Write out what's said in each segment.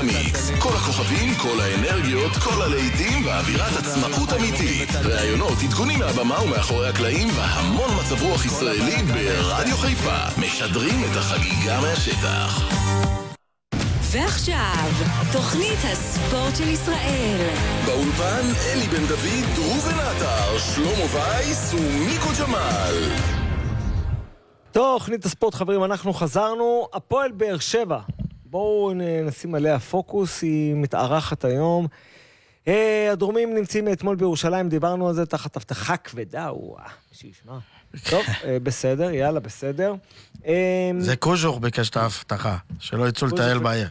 המיקס. כל הכוכבים, כל האנרגיות, כל הלהיטים ואווירת עצמאות אמיתית. ראיונות, עדכונים מהבמה ומאחורי הקלעים והמון מצב רוח ישראלי ברדיו חיפה. משדרים את החגיגה מהשטח. ועכשיו, תוכנית הספורט של ישראל. באולפן אלי בן דוד, ראובן עטר, שלמה וייס ומיקו ג'מאל. תוכנית הספורט, חברים, אנחנו חזרנו. הפועל באר שבע, בואו נשים עליה פוקוס, היא מתארחת היום. הדרומים נמצאים מאתמול בירושלים, דיברנו על זה תחת הבטחה כבדה, שישמע. טוב, בסדר, יאללה, בסדר. זה קוז'וך ביקש את ההבטחה, שלא יצאו לטייל בעיר.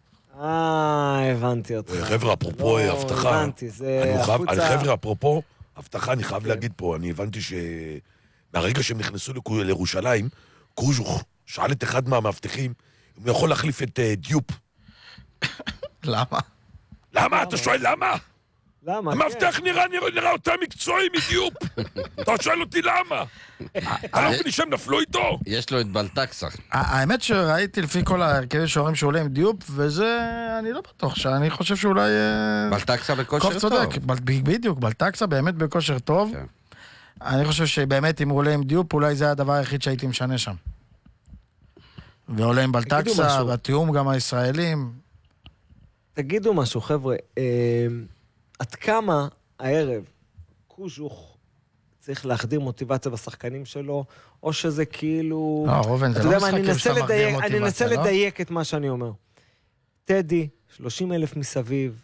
הבנתי אותך. חבר'ה, אפרופו הבטחה. הבנתי, זה החוצה. חבר'ה, אפרופו הבטחה, אני חייב להגיד פה, אני הבנתי שמהרגע שהם נכנסו לירושלים, קוז'וך שאל את אחד מהמאבטחים, אם הוא יכול להחליף את דיופ. למה? למה? אתה שואל למה? למה? המאבטח נראה אותה מקצועי מדיופ. אתה שואל אותי למה? אני לא מבין שהם נפלו איתו. יש לו את בלטקסה. האמת שראיתי לפי כל ההרכבים שעורים שעולה עם דיופ, וזה, אני לא בטוח שאני חושב שאולי... בלטקסה בכושר טוב. בדיוק, בלטקסה באמת בכושר טוב. אני חושב שבאמת אם הוא עולה עם דיופ, אולי זה הדבר היחיד שהייתי משנה שם. ועולה עם בלטקסה, והתיאום גם הישראלים. תגידו משהו, חבר'ה. עד כמה הערב קוז'וך צריך להחדיר מוטיבציה בשחקנים שלו, או שזה כאילו... לא, רובן, זה לא משחקים שאתה מחדיר מוטיבציה, אני אנסה לדייק את מה שאני אומר. טדי, 30,000 מסביב,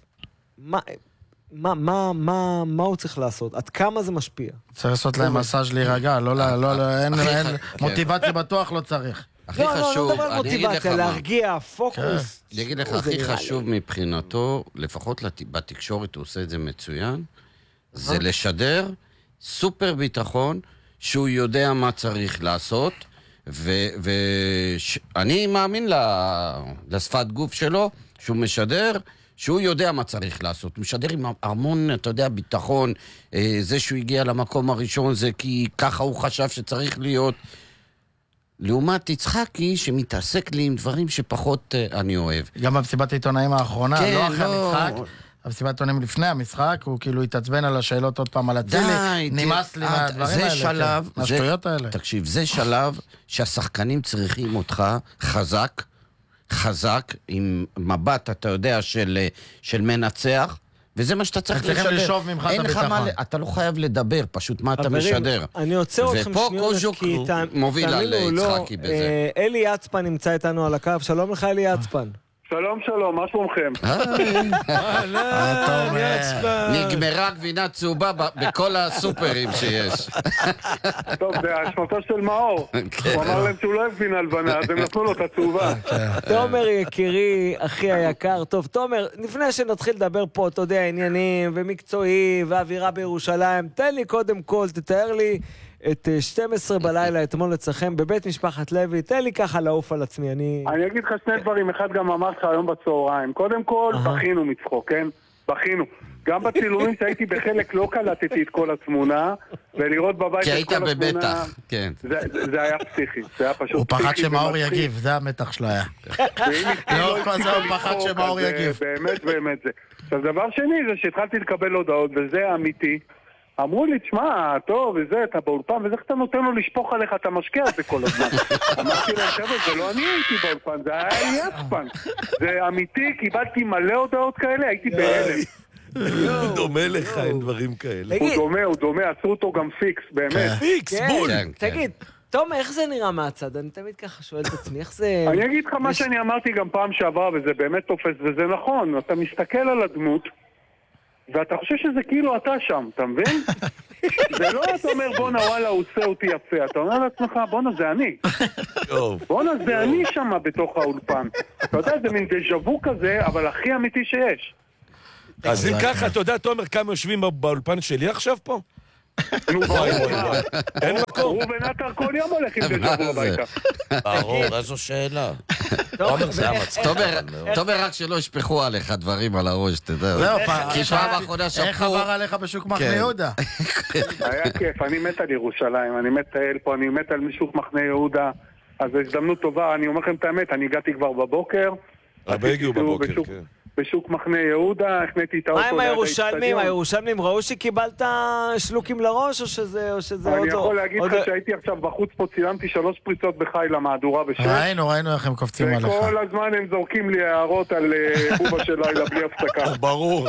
מה הוא צריך לעשות? עד כמה זה משפיע? צריך לעשות להם מסאז' להירגע, אין מוטיבציה בטוח לא צריך. הכי חשוב, אני אגיד לך מה. להרגיע, פוקוס. אני אגיד לך, הכי חשוב מבחינתו, לפחות בתקשורת הוא עושה את זה מצוין, זה לשדר סופר ביטחון, שהוא יודע מה צריך לעשות, ואני מאמין לשפת גוף שלו, שהוא משדר, שהוא יודע מה צריך לעשות. הוא משדר עם המון, אתה יודע, ביטחון, זה שהוא הגיע למקום הראשון, זה כי ככה הוא חשב שצריך להיות... לעומת יצחקי שמתעסק לי עם דברים שפחות אני אוהב. גם במסיבת העיתונאים האחרונה, לא אחרי המשחק, במסיבת העיתונאים לפני המשחק, הוא כאילו התעצבן על השאלות עוד פעם על הצילי, נמאס לי מהדברים האלה, מהשטויות האלה. תקשיב, זה שלב שהשחקנים צריכים אותך חזק, עם מבט, אתה יודע, של מנצח, וזה מה שאתה צריך לשדר. לשאוב ממך את הביטחון. אתה לא חייב לדבר פשוט, מה אתה משדר. אני עוצר אתכם שניות, כי מוביל על יצחקי בזה. אלי יצפן נמצא איתנו על הקו, שלום לך אלי יצפן. שלום, מה שלומכם? נגמרה גבינה צהובה בכל הסופרים שיש. טוב, זה אשמתו של מאור. הוא אמר להם שהוא לא אוהב גבינה לבנה, אז הם נתנו לו את הצהובה. תומר יקירי, אחי היקר. טוב, תומר, לפני שנתחיל לדבר פה, אתה יודע, עניינים ומקצועי ואווירה בירושלים, תן לי קודם כל, תתאר לי את 12 בלילה אתמול אצלכם בבית משפחת לוי, תן לי ככה לעוף על עצמי, אני אגיד לך שני דברים, אחד גם אמרת לך היום בצהריים, קודם כל בכינו מצחוק, כן? בכינו. גם בצילומים שהייתי בחלק לא קלטתי את כל התמונה, ולראות בבית כי היית בבטח, כן. זה היה פסיכי, זה היה פשוט הוא פחד שמאור יגיב, זה המתח שלו היה. לא, זה הוא פחד שמאור יגיב. באמת זה. עכשיו, דבר שני זה שהתחלתי לקבל הודעות, וזה אמיתי, אמרו לי, תשמע, טוב, וזה, אתה באולפן, וזה אתה נותן לו לשפוך עליך, אתה משקיע את זה כל הזמן. אמרתי להם, חבר'ה, זה לא אני הייתי באולפן, זה היה לי יצפן. זה אמיתי, קיבלתי מלא הודעות כאלה, הייתי בהלם. הוא דומה לך, אין דברים כאלה. הוא דומה, עשו אותו גם פיקס, באמת. פיקס, בול. תגיד, תום, איך זה נראה מהצד? אני תמיד ככה שואל את עצמי, איך זה... אני אגיד לך מה שאני אמרתי גם פעם שעברה, וזה באמת תופס, וזה נכון, אתה מסתכל על הדמות, ואתה חושב שזה כאילו אתה שם, אתה מבין? זה לא אתה אומר בונה וואלה הוא עושה אותי יפה, אתה אומר לעצמך בונה זה אני, בונה זה אני שם בתוך האולפן, אתה יודע זה מין דז'בו כזה אבל הכי אמיתי שיש. אז אם ככה אתה יודע תומר כמה יושבים באולפן שלי עכשיו פה? נו אין מקום. הוא בנתר כל יום הולך עם דז'בו הביתה. ברור, איזו שאלה. תומר רק שלא ישפכו עליך דברים על הראש, אתה יודע. כי פעם האחרונה שפכו... איך עבר עליך בשוק מחנה יהודה? היה כיף, אני מת על ירושלים, אני מת על פה, אני מת על שוק מחנה יהודה, אז זו הזדמנות טובה, אני אומר לכם את האמת, אני הגעתי כבר בבוקר. הרבה הגיעו בבוקר, כן. בשוק מחנה יהודה, החניתי את האוטו. מה עם הירושלמים? הירושלמים ראו שקיבלת שלוקים לראש, או שזה עוד לא? אני יכול להגיד לך שהייתי עכשיו בחוץ פה, צילמתי 3 פריצות בחי למהדורה בשש. ראינו איך הם קופצים עליך. וכל הזמן הם זורקים לי הערות על בובה של לילה בלי הפסקה. ברור.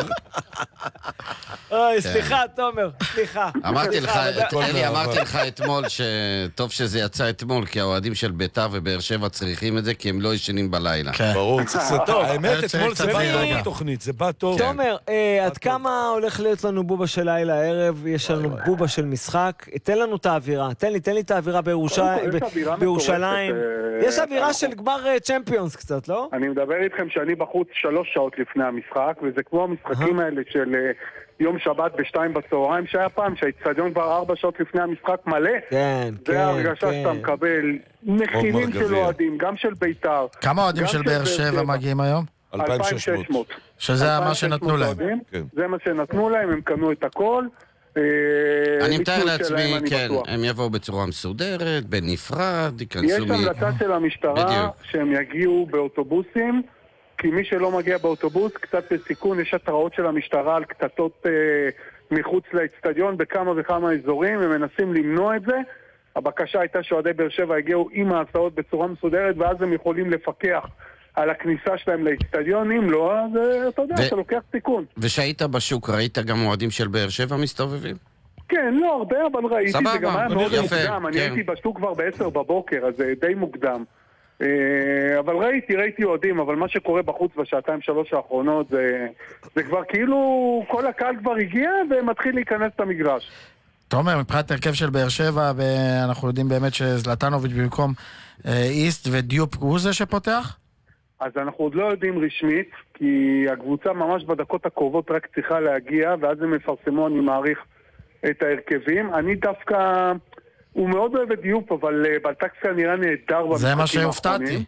אוי, סליחה, תומר, סליחה. אמרתי לך אתמול שטוב שזה יצא אתמול, כי האוהדים של בית"ר ובאר שבע צריכים את זה, כי הם לא ישנים בלילה. ברור, זה טוב. האמת, אתמול זה בא טוב בתוכנית, זה בא טוב. תומר, עד כמה הולך להיות לנו בובה של לילה הערב? יש לנו בובה של משחק. תן לנו את האווירה. תן לי את האווירה בירושלים. יש אווירה של גמר צ'מפיונס קצת, לא? אני מדבר איתכם שאני בחוץ 3 שעות לפני המשחק, וזה כמו המשחקים האלה של יום שבת ב2 בצהריים, שהיה פעם שהאצטדיון כבר 4 שעות לפני המשחק מלא. כן. זה ההרגשה שאתה מקבל. מחירים של אוהדים, גם של בית"ר. כמה אוהדים של באר שבע מגיעים היום? 2,600. שזה מה שנתנו להם. זה מה שנתנו להם, הם קנו את הכל. אני מתאר לעצמי, כן, הם יבואו בצורה מסודרת, בנפרד, ייכנסו יש המלצה של המשטרה שהם יגיעו באוטובוסים, כי מי שלא מגיע באוטובוס, קצת בסיכון, יש התראות של המשטרה על קטטות מחוץ לאצטדיון בכמה וכמה אזורים, הם מנסים למנוע את זה. הבקשה הייתה שאוהדי באר שבע הגיעו עם ההסעות בצורה מסודרת, ואז הם יכולים לפקח על הכניסה שלהם לאצטדיון. אם לא, אז אתה יודע, אתה לוקח סיכון. ושהיית בשוק, ראית גם אוהדים של באר שבע מסתובבים? כן, לא הרבה, אבל ראיתי, זה גם היה מאוד מוקדם. אני כן. הייתי בשוק כבר ב10 בבוקר, אז זה די מוקדם. אבל ראיתי אוהדים, אבל מה שקורה בחוץ ב2-3 האחרונות, זה כבר כאילו כל הקהל כבר הגיע ומתחיל להיכנס למגרש. תומר, מבחינת הרכב של באר שבע, אנחנו יודעים באמת שזלטנוביץ' במקום איסט ודיופ הוא זה שפותח? אז אנחנו עוד לא יודעים רשמית, כי הקבוצה ממש בדקות הקרובות רק צריכה להגיע, ואז הם מפרסמו, אני מעריך, את ההרכבים. אני דווקא, הוא מאוד אוהב את דיופ, אבל בלטקסה נראה נהדר במשחקים האחרונים. זה מה שהופתעתי.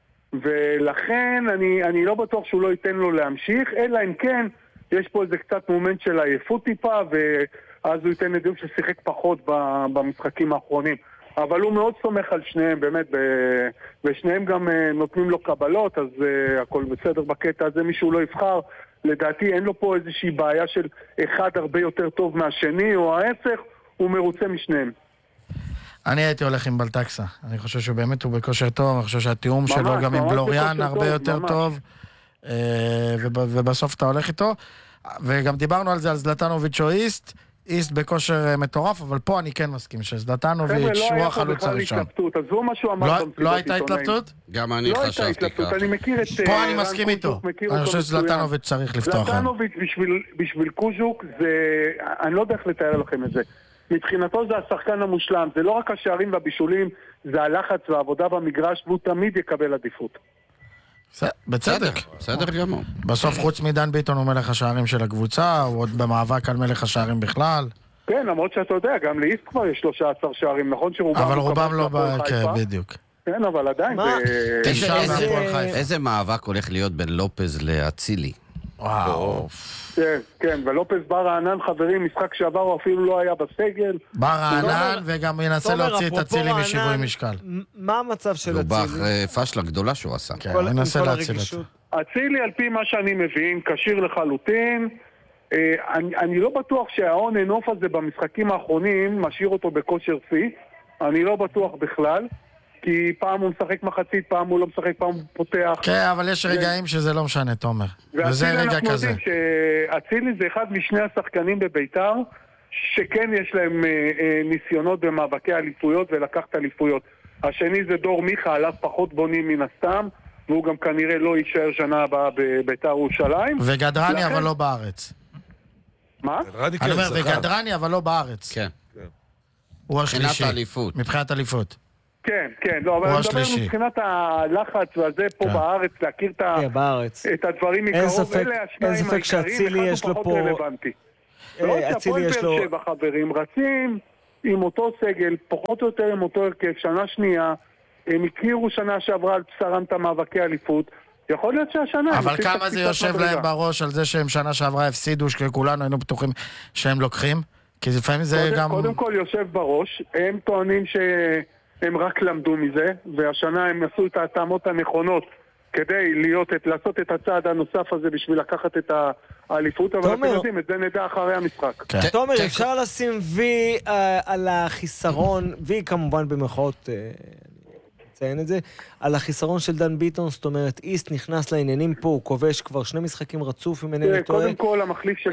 ולכן אני לא בטוח שהוא לא ייתן לו להמשיך, אלא אם כן, יש פה איזה קצת מומנט של עייפות טיפה, ואז הוא ייתן לדיופ ששיחק פחות במשחקים האחרונים. אבל הוא מאוד סומך על שניהם, באמת, ושניהם גם נותנים לו קבלות, אז הכל בסדר בקטע הזה, מישהו לא יבחר. לדעתי אין לו פה איזושהי בעיה של אחד הרבה יותר טוב מהשני, או ההפך, הוא מרוצה משניהם. אני הייתי הולך עם בלטקסה. אני חושב שבאמת הוא בכושר טוב, אני חושב שהתיאום שלו גם עם בלוריאן הרבה יותר טוב, ובסוף אתה הולך איתו. וגם דיברנו על זה, על זלטנוביץ' או איסט בכושר מטורף, אבל פה אני כן מסכים שזלטנוביץ' הוא החלוץ הראשון. לא הייתה התלבטות? גם אני חשבתי ככה. פה אני מסכים איתו. אני חושב שזלטנוביץ' צריך לפתוח. זלטנוביץ' בשביל קוז'וק, אני לא יודע איך לתאר לכם את זה. מבחינתו זה השחקן המושלם, זה לא רק השערים והבישולים, זה הלחץ והעבודה במגרש, והוא תמיד יקבל עדיפות. בצדק. בסדר גמור. בסוף חוץ מדן ביטון הוא מלך השערים של הקבוצה, הוא עוד במאבק על מלך השערים בכלל. כן, למרות שאתה יודע, גם לאיסט כבר יש 13 שערים, נכון שרובם... אבל רובם לא בדיוק. כן, אבל עדיין איזה מאבק הולך להיות בין לופז לאצילי? וואו. כן, ולופז בר הענן, חברים, משחק שעבר הוא אפילו לא היה בסגל. בר הענן, וגם ינסה להוציא את אצילי משיווי משקל. מה המצב של אצילי? הוא פשלה גדולה שהוא עשה. כן, הוא ינסה להציל את זה. אצילי, על פי מה שאני מבין, כשיר לחלוטין. אני לא בטוח שההון אנוף הזה במשחקים האחרונים משאיר אותו בכושר שיא. אני לא בטוח בכלל. כי פעם הוא משחק מחצית, פעם הוא לא משחק, פעם הוא פותח. כן, אבל יש רגעים שזה לא משנה, תומר. וזה רגע כזה. אנחנו יודעים שאצילי זה אחד משני השחקנים בביתר, שכן יש להם ניסיונות במאבקי אליפויות ולקחת אליפויות. השני זה דור מיכה, עליו פחות בונים מן הסתם, והוא גם כנראה לא יישאר שנה הבאה בביתר ירושלים. וגדרני אבל לא בארץ. מה? אני אומר, וגדרני אבל לא בארץ. כן. הוא השלישי. מבחינת אליפות. כן, לא, אבל אני מדבר מבחינת הלחץ והזה פה בארץ, להכיר את הדברים מקרוב, אלה השניים העיקריים, אחד הוא פחות רלוונטי. לא, שהפועל באר שבע חברים רצים עם אותו סגל, פחות או יותר עם אותו הרכב, שנה שנייה, הם הכירו שנה שעברה על בשרם את המאבקי אליפות, יכול להיות שהשנה... אבל כמה זה יושב להם בראש על זה שהם שנה שעברה הפסידו, שכולנו היינו בטוחים שהם לוקחים? כי לפעמים זה גם... קודם כל יושב בראש, הם טוענים הם רק למדו מזה, והשנה הם עשו את ההתאמות הנכונות כדי לעשות את הצעד הנוסף הזה בשביל לקחת את האליפות, אבל אתם יודעים, את זה נדע אחרי המשחק. תומר, אפשר לשים וי על החיסרון, וי כמובן במחאות, נציין את זה, על החיסרון של דן ביטון, זאת אומרת, איסט נכנס לעניינים פה, הוא כובש כבר 2 משחקים רצוף, אם אינני טועה. קודם כל, המחליף של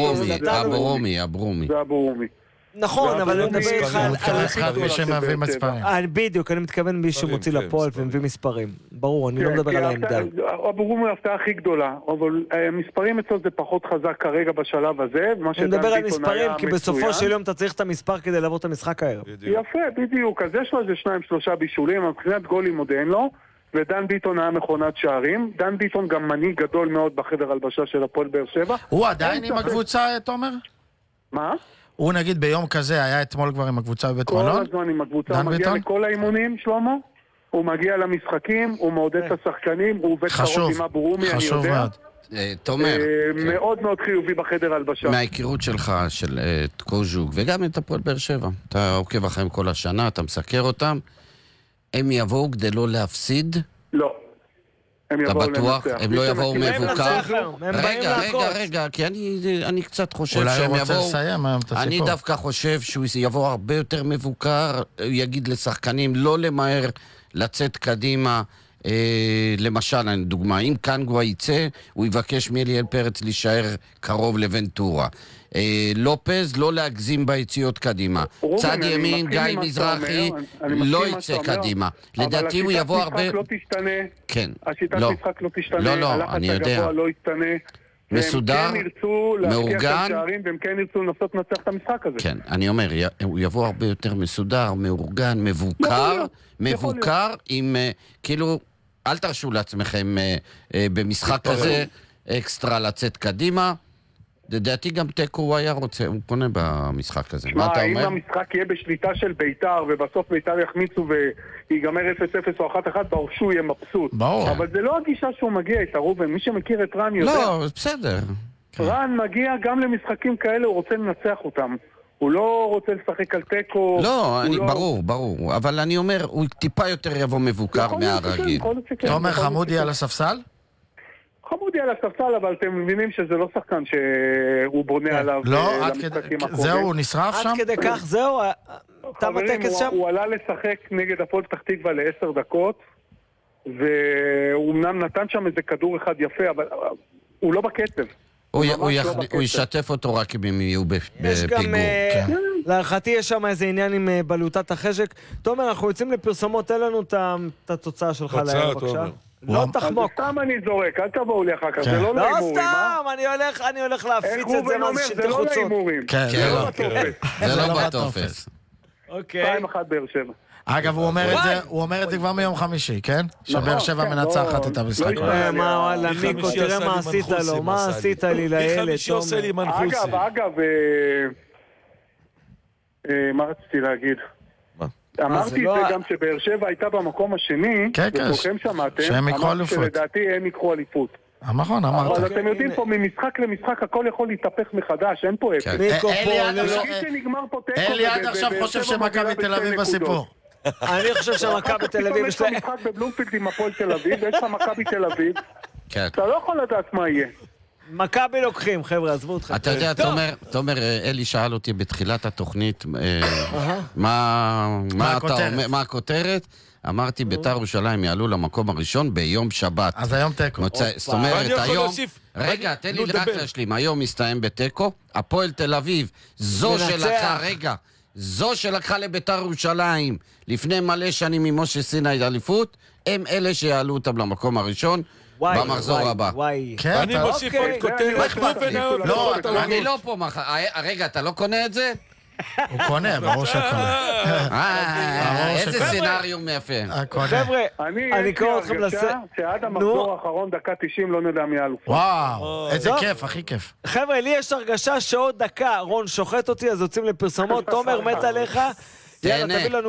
אברומי. זה אברומי. נכון, אבל אני מדבר איתך על אחד שמביא מספרים. בדיוק, אני מתכוון מי שמוציא לפועל ומביא מספרים. ברור, אני לא מדבר על העמדה. אברומי הוא ההפתעה הכי גדולה, אבל מספרים אצלו זה פחות חזק כרגע בשלב הזה. אני מדבר על מספרים, כי בסופו של יום אתה צריך את המספר כדי לעבור את המשחק הערב. יפה, בדיוק. אז יש לו איזה 2-3 בישולים, מבחינת גולים עוד אין לו, ודן ביטון היה מכונת שערים. דן ביטון גם מנהיג גדול מאוד בחדר הלבשה של הפועל באר שבע. הוא עדיין עם הקבוצה, תומר? מה? הוא נגיד ביום כזה היה אתמול כבר עם הקבוצה בבית מלון? כל הזמן עם הקבוצה, הוא מגיע לכל האימונים, שלמה, הוא מגיע למשחקים, הוא מעודד את השחקנים, הוא עובד קרוב עם אברומי, אני יודע. תומר. מאוד מאוד חיובי בחדר הלבשה. מההיכרות שלך, של קוז'וק, וגם את הפועל באר שבע, אתה עוקב אחריהם כל השנה, אתה מסקר אותם, הם יבואו כדי לא להפסיד? לא. אתה בטוח? הם לא יבואו מבוקר? רגע, כי אני קצת חושב שהם יבואו... אני דווקא חושב שהוא יבוא הרבה יותר מבוקר, הוא יגיד לשחקנים לא למהר לצאת קדימה. למשל, דוגמה, אם קנגווה יצא, הוא יבקש מאליאל פרץ להישאר קרוב לוונטורה. לופז לא להגזים ביציאות קדימה. צד ימין, גיא מזרחי לא יצא קדימה. לדעתי הוא יבוא הרבה... אבל השיטת משחק לא תשתנה. כן. השיטת משחק לא תשתנה. לא, אני יודע. הלחץ הגבוה לא ישתנה. מסודר, והם כן ירצו להשקיע מאורגן. את השערים, והם כן ירצו לנסות לנצח את המשחק הזה. כן, אני אומר, הוא יבוא הרבה יותר מסודר, מאורגן, מבוקר, עם כאילו... אל תרשו לעצמכם במשחק כזה אקסטרה לצאת קדימה. לדעתי גם טקו הוא היה רוצה, הוא פונה במשחק הזה. מה אתה אומר? אם המשחק יהיה בשליטה של ביתר, ובסוף ביתר יחמיצו ויגמר 0-0 או 1-1, ברור שהוא יהיה מבסוט. ברור. אבל זה לא הגישה שהוא מגיע איתה, רובן. מי שמכיר את רן יודע. לא, בסדר. רן מגיע גם למשחקים כאלה, הוא רוצה לנצח אותם. הוא לא רוצה לשחק על טקו. לא, ברור. אבל אני אומר, הוא טיפה יותר יבוא מבוקר מהרגיל. תומר, חמודי על הספסל? חמודי על הספסל, אבל אתם מבינים שזה לא שחקן שהוא בונה עליו למשחקים הקרובים. זהו, הוא נשרף שם? עד כדי כך, זהו? תם הטקס שם? הוא עלה לשחק נגד הפועל פתח תקווה ל10 דקות, והוא אמנם נתן שם איזה כדור אחד יפה, אבל הוא לא בקצב. הוא ישתף אותו רק אם הם יהיו בפיגור. יש גם, להערכתי יש שם איזה עניין עם בלוטת החשק. תומר, אנחנו יוצאים לפרסומות, תן לנו את התוצאה שלך לערב, בבקשה. לא תחמוק. סתם אני זורק, אל תבואו לי אחר כך, זה לא להימורים, לא סתם, אני הולך להפיץ את זה, זה לא להימורים. זה לא בטופס. אוקיי. 2-1 באר שבע. אגב, הוא אומר את זה כבר מיום חמישי, כן? שבאר שבע מנצחת את המשחק. מה וואלה, ניקו, תראה מה עשית לו, מה עשית לי לילד, אגב, מה רציתי להגיד? אמרתי את זה גם שבאר שבע הייתה במקום השני, וכולכם שמעתם, אמרתי שלדעתי הם יקחו אליפות. נכון, אמרת. אבל אתם יודעים פה, ממשחק למשחק הכל יכול להתהפך מחדש, אין פה אפס. אלי עד עכשיו חושב שמכבי תל אביב בסיפור. אני חושב שמכבי תל אביב יש לה משחק בבלומפילד עם הפועל תל אביב, ויש לה מכבי תל אביב. אתה לא יכול לדעת מה יהיה. מכבי לוקחים, חבר'ה, עזבו אותך. אתה יודע, תומר, אלי שאל אותי בתחילת התוכנית, מה הכותרת? אמרתי, בית"ר ירושלים יעלו למקום הראשון ביום שבת. אז היום טקו. זאת אומרת, היום... רגע, תן לי רק להשלים. היום מסתיים בטקו. הפועל תל אביב, זו שלקחה לבית"ר ירושלים לפני מלא שנים עם משה סיני אליפות, הם אלה שיעלו אותם למקום הראשון במחזור הבא. אני מוסיף עוד כותרת. אני לא פה מחר. רגע, אתה לא קונה את זה? הוא קונה, ברור שקונה. איזה סצנריום יפה. חבר'ה, אני קורא אתכם שעד המחזור האחרון, דקה 90, לא נדע מי אלוף. וואו, איזה כיף, הכי כיף. חבר'ה, לי יש הרגשה שעוד דקה רון שוחט אותי, אז יוצאים לפרסומות. תומר, מת עליך. יאללה, תביא לנו